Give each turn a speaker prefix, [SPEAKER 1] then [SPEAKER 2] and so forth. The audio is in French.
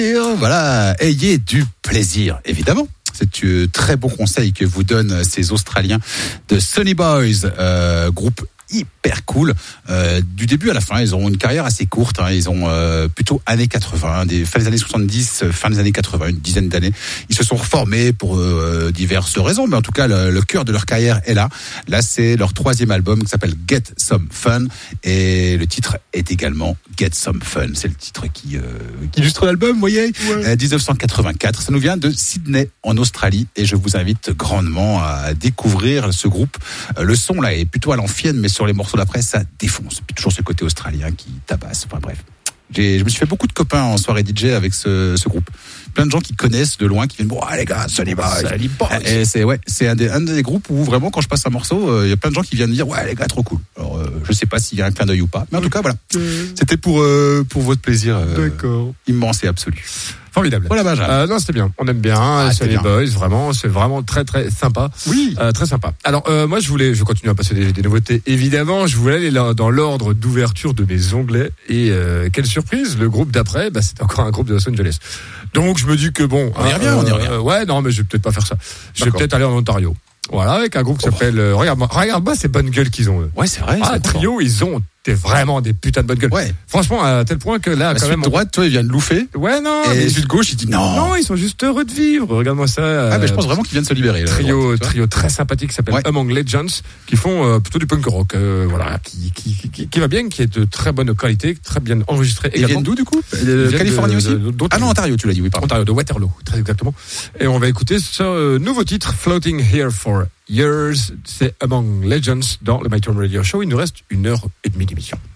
[SPEAKER 1] Voilà, ayez du plaisir, évidemment. C'est un très bon conseil que vous donnent ces Australiens de Sonny Boys, groupe hyper cool. Du début à la fin, ils ont une carrière assez courte. Ils ont plutôt années 80, fin des années 70, fin des années 80, une dizaine d'années. Ils se sont reformés pour diverses raisons, mais en tout cas, le cœur de leur carrière est là. Là, c'est leur 3e album qui s'appelle Get Some Fun, et le titre est également Get Some Fun. C'est le titre qui illustre l'album, vous voyez. 1984. Ça nous vient de Sydney, en Australie, et je vous invite grandement à découvrir ce groupe. Le son là est plutôt à l'ancienne, mais sur les morceaux d'après, ça défonce. Puis toujours ce côté australien qui tabasse. Enfin bref. Je me suis fait beaucoup de copains en soirée DJ avec ce groupe. Plein de gens qui connaissent de loin, qui viennent, bon, les gars, Sonny Boys. Et c'est un des groupes où vraiment, quand je passe un morceau, il y a plein de gens qui viennent me dire, les gars, trop cool. Alors, je sais pas s'il y a un clin d'œil ou pas. Mais en tout cas, voilà. C'était pour votre plaisir. D'accord. Immense et absolu.
[SPEAKER 2] Formidable.
[SPEAKER 1] Voilà, Benjamin.
[SPEAKER 2] Non, c'était bien. On aime bien Sonny Boys, vraiment, c'est vraiment très très sympa.
[SPEAKER 1] Oui.
[SPEAKER 2] Très sympa. Alors moi je continue à passer des nouveautés. Évidemment, je voulais aller dans l'ordre d'ouverture de mes onglets, et quelle surprise, le groupe d'après, c'est encore un groupe de Los Angeles. Donc je me dis que bon,
[SPEAKER 1] on y revient.
[SPEAKER 2] Ouais, non, mais je vais peut-être pas faire ça. Je vais peut-être aller en Ontario. Voilà, avec un groupe qui s'appelle regarde-moi ces bonnes gueules qu'ils ont.
[SPEAKER 1] Ouais, c'est vrai.
[SPEAKER 2] Un trio, ils ont vraiment des putains de bonnes gueules. Ouais. Franchement, à tel point que là, quand même.
[SPEAKER 1] De droite, toi, il vient de louffer.
[SPEAKER 2] Ouais, non.
[SPEAKER 1] Et celui de gauche, il dit non.
[SPEAKER 2] Non, ils sont juste heureux de vivre. Regarde-moi ça.
[SPEAKER 1] Mais je pense vraiment qu'ils viennent de se libérer.
[SPEAKER 2] Trio très sympathique qui s'appelle Among Legends, qui font plutôt du punk rock. Voilà, qui va bien, qui est de très bonne qualité, très bien enregistré.
[SPEAKER 1] Ils viennent d'où, du coup? De Californie aussi? Non, Ontario, tu l'as dit, oui, pardon.
[SPEAKER 2] Ontario, de Waterloo, très exactement. Et on va écouter ce nouveau titre, Floating Here for Years. C'est Among Legends dans le My Time Radio Show. Il nous reste 1h30 d'émission.